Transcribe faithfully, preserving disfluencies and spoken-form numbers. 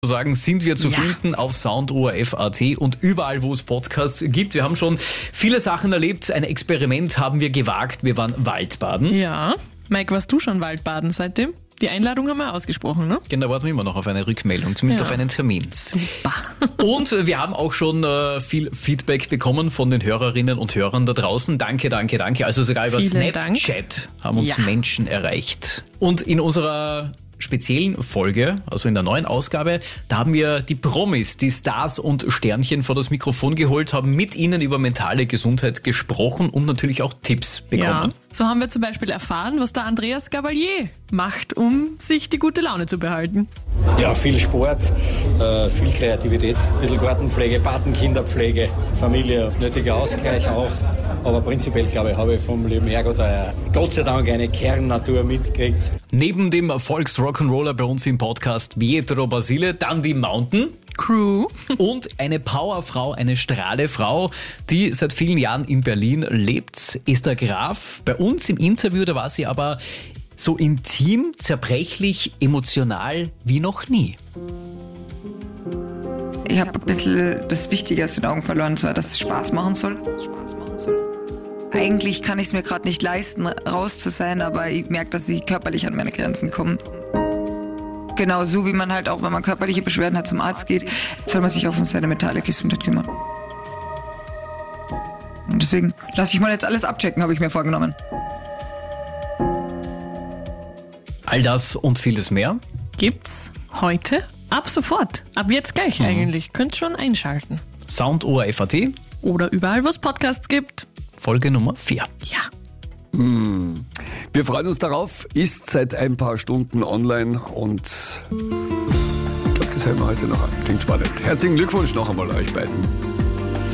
Sagen, sind wir zu Ja. finden auf Sound O R F Punkt A T und überall, wo es Podcasts gibt. Wir haben schon viele Sachen erlebt. Ein Experiment haben wir gewagt. Wir waren Waldbaden. Ja. Mike, warst du schon Waldbaden seitdem? Die Einladung haben wir ausgesprochen, ne? Genau, da warten wir immer noch auf eine Rückmeldung, zumindest Ja. auf einen Termin. Super. Und wir haben auch schon äh, viel Feedback bekommen von den Hörerinnen und Hörern da draußen. Danke, danke, danke. Also sogar über Vielen Snapchat haben uns Ja. Menschen erreicht. Und in unserer speziellen Folge, also in der neuen Ausgabe, da haben wir die Promis, die Stars und Sternchen vor das Mikrofon geholt, haben mit ihnen über mentale Gesundheit gesprochen und natürlich auch Tipps bekommen. Ja. So haben wir zum Beispiel erfahren, was der Andreas Gabalier macht, um sich die gute Laune zu behalten. Ja, viel Sport, äh, viel Kreativität, ein bisschen Gartenpflege, Patenkinderpflege, Familie, nötiger Ausgleich auch. Aber prinzipiell, glaube ich, habe ich vom lieben Ergo da Gott sei Dank eine Kernnatur mitgekriegt. Neben dem Volks-Rock'n'Roller bei uns im Podcast Pietro Basile, dann die Mountain Crew. und eine Powerfrau, eine Strahlefrau, die seit vielen Jahren in Berlin lebt, Esther Graf. Bei uns im Interview, da war sie aber so intim, zerbrechlich, emotional wie noch nie. Ich habe ein bisschen das Wichtige aus den Augen verloren, so, dass es Spaß machen soll. Spaß machen soll. Eigentlich kann ich es mir gerade nicht leisten, raus zu sein, aber ich merke, dass ich körperlich an meine Grenzen komme. Genau so wie man halt auch, wenn man körperliche Beschwerden hat, zum Arzt geht, soll man sich auch um seine mentale Gesundheit kümmern. Und deswegen lasse ich mal jetzt alles abchecken, habe ich mir vorgenommen. All das und vieles mehr gibt's heute ab sofort. Ab jetzt gleich eigentlich. Könnt schon einschalten. Sound O R F Punkt A T Oder überall, wo es Podcasts gibt. Folge Nummer vier. Ja. Wir freuen uns darauf, ist seit ein paar Stunden online und ich glaube, das hören wir heute noch an. Klingt spannend. Herzlichen Glückwunsch noch einmal euch beiden.